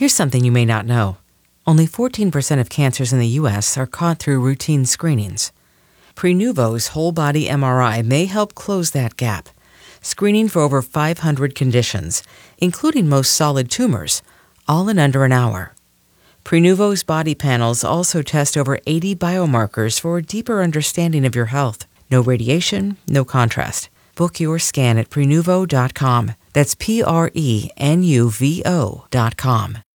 Here's something you may not know. Only 14% of cancers in the U.S. are caught through routine screenings. Prenuvo's whole-body MRI may help close that gap, screening for over 500 conditions, including most solid tumors, all in under an hour. Prenuvo's body panels also test over 80 biomarkers for a deeper understanding of your health. No radiation, no contrast. Book your scan at Prenuvo.com. That's Prenuvo.com.